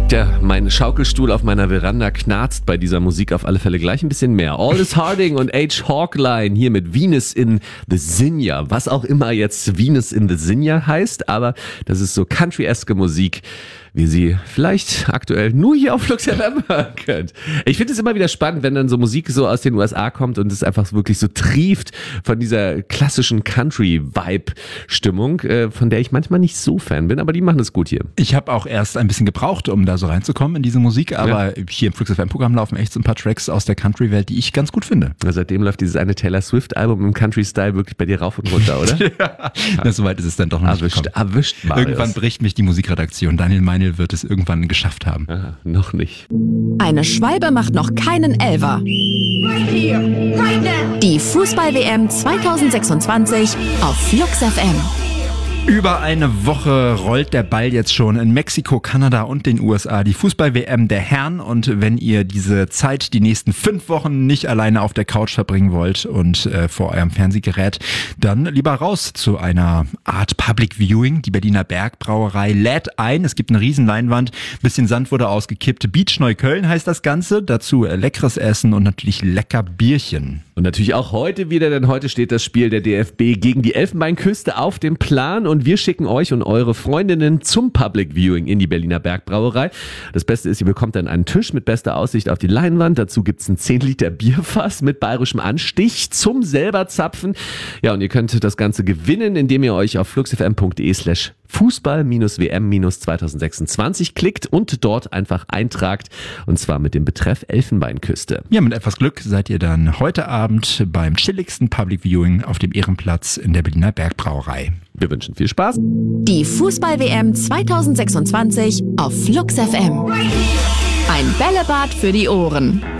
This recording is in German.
Tja, mein Schaukelstuhl auf meiner Veranda knarzt bei dieser Musik auf alle Fälle gleich ein bisschen mehr. Aldous Harding und H. Hawkline hier mit Venus in the Zinnia. Was auch immer jetzt Venus in the Zinnia heißt, aber das ist so country-eske Musik, wie sie vielleicht aktuell nur hier auf Flux FM hören könnt. Ich finde es immer wieder spannend, wenn dann so Musik so aus den USA kommt und es einfach wirklich so trieft von dieser klassischen Country-Vibe-Stimmung, von der ich manchmal nicht so Fan bin, aber die machen es gut hier. Ich habe auch erst ein bisschen gebraucht, um da so reinzukommen in diese Musik, aber hier im Flux FM-Programm laufen echt so ein paar Tracks aus der Country-Welt, die ich ganz gut finde. Seitdem läuft dieses eine Taylor Swift-Album im Country-Style wirklich bei dir rauf und runter, oder? Ja, soweit ist es dann doch noch nicht gekommen. Erwischt, Marius. Irgendwann bricht mich die Musikredaktion. Daniel Meinl wird es irgendwann geschafft haben. Aha, noch nicht. Eine Schwalbe macht noch keinen Elfer. Die Fußball-WM 2026 auf Flux FM. Über eine Woche rollt der Ball jetzt schon in Mexiko, Kanada und den USA. Die Fußball-WM der Herren. Und wenn ihr diese Zeit, die nächsten 5 Wochen nicht alleine auf der Couch verbringen wollt und vor eurem Fernsehgerät, dann lieber raus zu einer Art Public Viewing. Die Berliner Bergbrauerei lädt ein. Es gibt eine riesen Leinwand, bisschen Sand wurde ausgekippt. Beach Neukölln heißt das Ganze. Dazu leckeres Essen und natürlich lecker Bierchen. Und natürlich auch heute wieder, denn heute steht das Spiel der DFB gegen die Elfenbeinküste auf dem Plan und wir schicken euch und eure Freundinnen zum Public Viewing in die Berliner Bergbrauerei. Das Beste ist, ihr bekommt dann einen Tisch mit bester Aussicht auf die Leinwand. Dazu gibt's ein 10 Liter Bierfass mit bayerischem Anstich zum selber zapfen. Ja, und ihr könnt das Ganze gewinnen, indem ihr euch auf fluxfm.de/Fußball-WM-2026 klickt und dort einfach eintragt. Und zwar mit dem Betreff Elfenbeinküste. Ja, mit etwas Glück seid ihr dann heute Abend beim chilligsten Public Viewing auf dem Ehrenplatz in der Berliner Bergbrauerei. Wir wünschen viel Spaß. Die Fußball-WM 2026 auf Flux FM. Ein Bällebad für die Ohren.